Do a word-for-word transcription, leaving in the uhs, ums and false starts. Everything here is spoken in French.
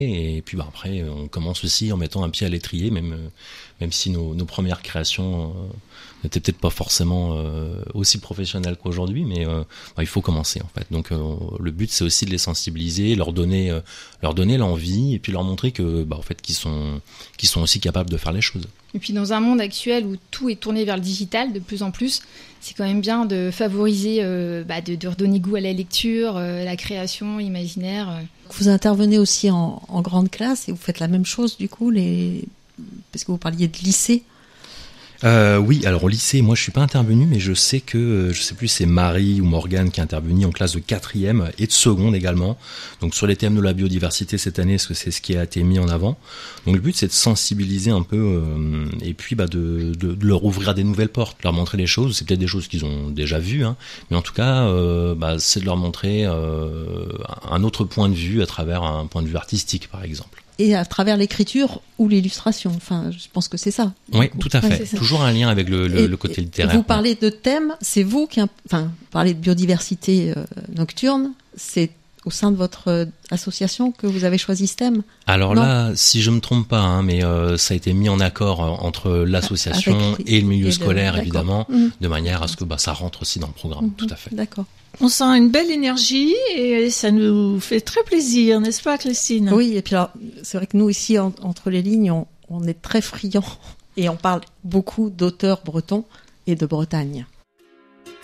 Et puis bah, après, on commence aussi en mettant un pied à l'étrier, même, même si nos, nos premières créations euh, n'étaient peut-être pas forcément euh, aussi professionnelles qu'aujourd'hui, mais euh, bah, il faut commencer en fait. Donc euh, le but, c'est aussi de les sensibiliser, leur donner, euh, leur donner l'envie, et puis leur montrer que, bah, en fait, qu'ils sont, qu'ils sont aussi capables de faire les choses. Et puis dans un monde actuel où tout est tourné vers le digital de plus en plus, c'est quand même bien de favoriser, euh, bah, de, de redonner goût à la lecture, euh, la création imaginaire. Euh. Vous intervenez aussi en, en grande classe et vous faites la même chose du coup, les... parce que vous parliez de lycée. Euh, oui, alors au lycée, moi je suis pas intervenu, mais je sais que, je sais plus, c'est Marie ou Morgane qui est intervenue en classe de quatrième et de seconde également. Donc sur les thèmes de la biodiversité cette année, parce que c'est ce qui a été mis en avant. Donc le but c'est de sensibiliser un peu euh, et puis bah de, de, de leur ouvrir des nouvelles portes, leur montrer les choses. C'est peut-être des choses qu'ils ont déjà vues, hein, mais en tout cas, euh, bah, c'est de leur montrer euh, un autre point de vue à travers un point de vue artistique, par exemple. Et à travers l'écriture ou l'illustration. Enfin, je pense que c'est ça. Oui, tout à fait. Ouais, toujours un lien avec le, le, et, le côté et littéraire. Vous parlez de thèmes, c'est vous qui, enfin, vous parlez de biodiversité euh, nocturne. C'est au sein de votre euh, association que vous avez choisi ce thème. Alors non là, si je me trompe pas, hein, mais euh, ça a été mis en accord euh, entre l'association avec, et le milieu et scolaire, le, évidemment, mmh. de manière à ce que bah, ça rentre aussi dans le programme. Mmh. Tout à fait. D'accord. On sent une belle énergie et ça nous fait très plaisir, n'est-ce pas, Christine ? Oui, et puis alors, c'est vrai que nous ici, en, entre les lignes, on, on est très friands et on parle beaucoup d'auteurs bretons et de Bretagne.